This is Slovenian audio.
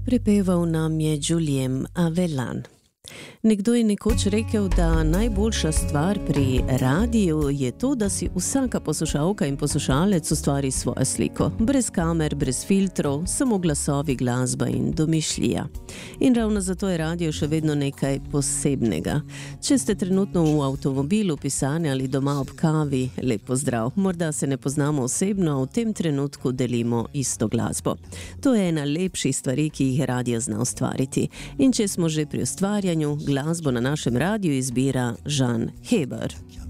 Prepeval nam je Julien Avelan. Nekdo je nekoč rekel, da najboljša stvar pri radiju je to, da si vsaka poslušalka in poslušalec ustvari svojo sliko. Brez kamer, brez filtrov, samo glasovi, glasba in domišljija. In ravno zato je radio še vedno nekaj posebnega. Če ste trenutno v avtomobilu, pisarni ali doma ob kavi, lep pozdrav. Morda se ne poznamo osebno, a v tem trenutku delimo isto glasbo. To je ena lepših stvari, ki jih radio zna ustvariti. In če smo že pri ustvarjanju, glasbo na našem radiju izbira Žan Heber.